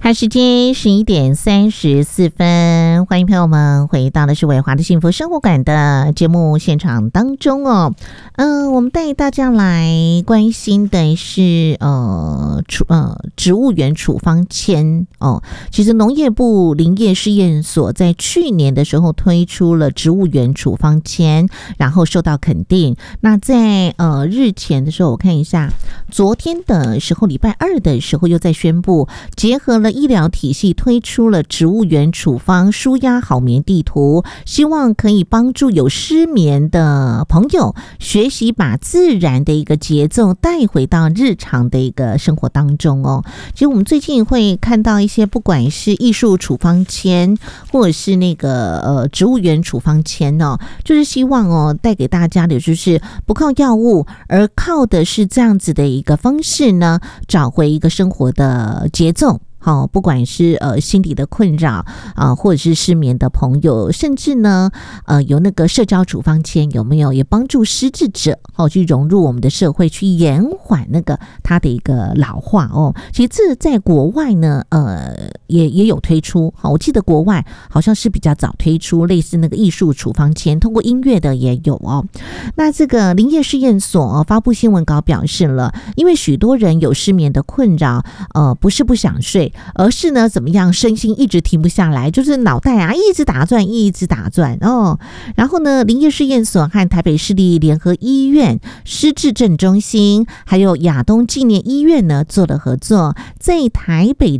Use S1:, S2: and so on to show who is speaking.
S1: 好，时间11:34，欢迎朋友们回到的是伟华的幸福生活馆的节目现场当中哦。我们带大家来关心的是植物园处方签哦。其实农业部林业试验所在去年的时候推出了植物园处方签，然后受到肯定。那在日前的时候，我看一下，昨天的时候，礼拜二的时候又在宣布，结合了医疗体系推出了植物园处方舒压好眠地图，希望可以帮助有失眠的朋友学习把自然的一个节奏带回到日常的一个生活当中哦。其实我们最近会看到一些不管是艺术处方签或者是那个植物园处方签哦，就是希望带给大家的就是不靠药物，而靠的是这样子的一个方式呢，找回一个生活的节奏。好，不管是心理的困扰或者是失眠的朋友，甚至呢有那个社交处方签有没有也帮助失智者去融入我们的社会，去延缓那个他的一个老化哦。其实这在国外呢也有推出，我记得国外好像是比较早推出类似那个艺术处方签，通过音乐的也有哦。那这个林业试验所发布新闻稿表示了，因为许多人有失眠的困扰，不是不想睡，而是呢怎么样身心一直停不下来，就是脑袋一直打转哦。然后呢，林业试验所和台北市立联合医院失智症中心还有亚东纪念医院呢做了合作，在台北